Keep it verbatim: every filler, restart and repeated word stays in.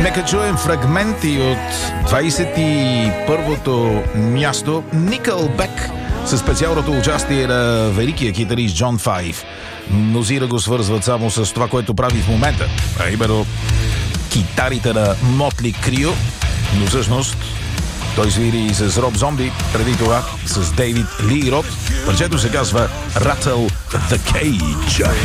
Нека чуем фрагменти от двадесет и първото място. Nickelback със специалното участие на великия китарист Джон Файв. Мнозина го свързват само с това, което прави в момента, а именно китарите на Мотли Крю, но всъщност той свири и с Роб Зомби, преди това с Дейвид Ли Рот. Парчето се казва Rattle the Cage.